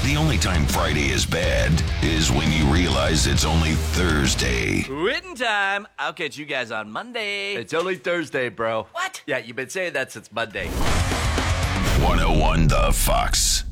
The only time Friday is bad is when you realize it's only Thursday. Quitting time. I'll catch you guys on Monday. It's only Thursday, bro. What? Yeah, you've been saying that since Monday. 101 The Fox.